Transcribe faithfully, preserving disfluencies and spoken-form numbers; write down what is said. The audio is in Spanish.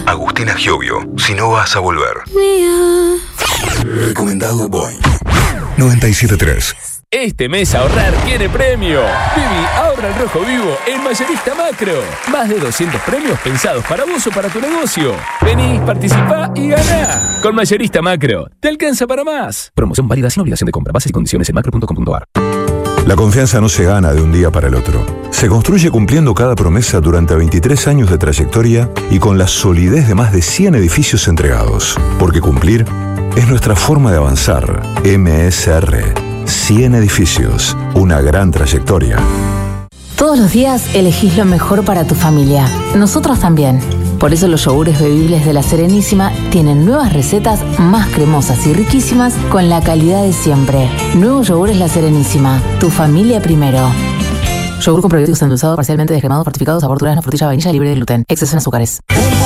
Agustina Giovio, si no vas a volver. Recomendado Boing. noventa y siete punto tres. Este mes ahorrar tiene premio. Viví ahorra el rojo vivo en Mayorista Macro. Más de doscientos premios pensados para vos o para tu negocio. Vení, participá y ganá. Con Mayorista Macro, te alcanza para más. Promoción válida sin obligación de compra. Bases y condiciones en macro punto com punto a r. La confianza no se gana de un día para el otro. Se construye cumpliendo cada promesa durante veintitrés años de trayectoria y con la solidez de más de cien edificios entregados. Porque cumplir es nuestra forma de avanzar. M S R. cien edificios. Una gran trayectoria. Todos los días elegís lo mejor para tu familia. Nosotros también. Por eso los yogures bebibles de La Serenísima tienen nuevas recetas más cremosas y riquísimas con la calidad de siempre. Nuevos yogures La Serenísima. Tu familia primero. Yogur con probióticos endulzados, parcialmente descremados, fortificados, sabor durazno, frutilla, vainilla, libre de gluten. Exceso en azúcares.